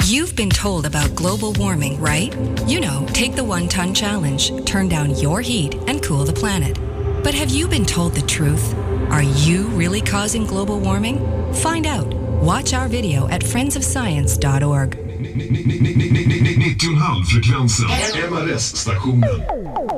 You've been told about global warming, right? You know, take the 1-ton challenge, turn down your heat, and cool the planet. But have you been told the truth? Are you really causing global warming? Find out. Watch our video at friendsofscience.org. 90,5 frekvensen. MRS-stationen.